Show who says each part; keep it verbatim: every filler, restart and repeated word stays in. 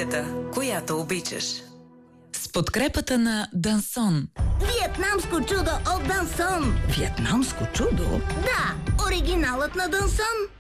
Speaker 1: музиката, която обичаш.
Speaker 2: С подкрепата на Дансон.
Speaker 3: Виетнамско чудо от Дансон.
Speaker 4: Виетнамско чудо?
Speaker 3: Да, оригиналът на Дансон.